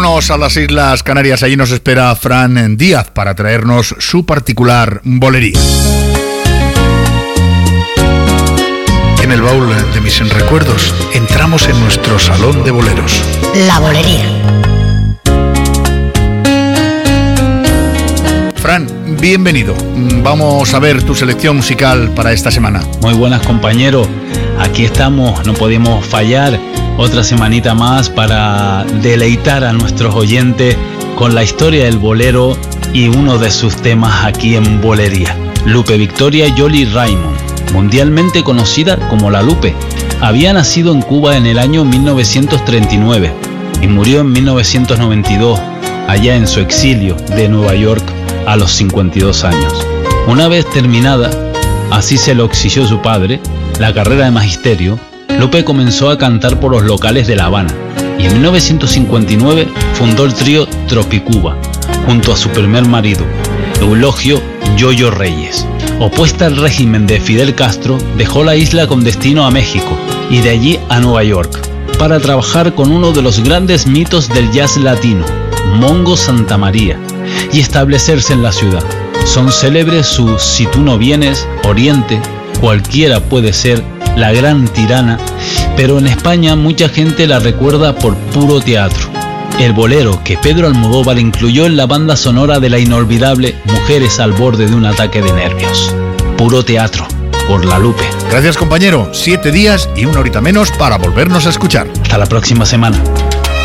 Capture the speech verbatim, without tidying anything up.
Vámonos a las Islas Canarias. Allí nos espera Fran Díaz para traernos su particular bolería. En el baúl de mis recuerdos entramos en nuestro salón de boleros. La bolería. Fran, bienvenido. Vamos a ver tu selección musical para esta semana. Muy buenas, compañeros. Aquí estamos, no podemos fallar. Otra semanita más para deleitar a nuestros oyentes con la historia del bolero y uno de sus temas aquí en Bolería. Lupe Victoria Jolie Raymond, mundialmente conocida como La Lupe, había nacido en Cuba en el año mil novecientos treinta y nueve y murió en mil novecientos noventa y dos, allá en su exilio de Nueva York a los cincuenta y dos años. Una vez terminada, así se lo exigió su padre, la carrera de magisterio, Lupe comenzó a cantar por los locales de La Habana y en mil novecientos cincuenta y nueve fundó el trío Tropicuba junto a su primer marido, Eulogio Yoyo Reyes. Opuesta al régimen de Fidel Castro, dejó la isla con destino a México y de allí a Nueva York para trabajar con uno de los grandes mitos del jazz latino, Mongo Santamaría, y establecerse en la ciudad. Son célebres sus Si tú no vienes, Oriente, Cualquiera puede ser, La gran tirana, pero en España mucha gente la recuerda por Puro teatro, el bolero que Pedro Almodóvar incluyó en la banda sonora de la inolvidable Mujeres al borde de un ataque de nervios. Puro teatro, por La Lupe. Gracias, compañero. Siete días y una horita menos para volvernos a escuchar. Hasta la próxima semana.